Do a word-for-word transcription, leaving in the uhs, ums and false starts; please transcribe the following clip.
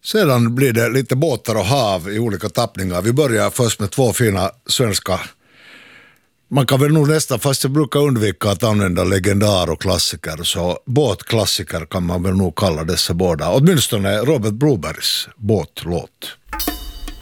Sedan blir det lite båtar och hav i olika tappningar. Vi börjar först med två fina svenska. Man kan väl nog nästan, fast jag brukar undvika att använda legendar och klassiker, så båtklassiker kan man väl nog kalla dessa båda. Åtminstone Robert Brobergs båtlåt.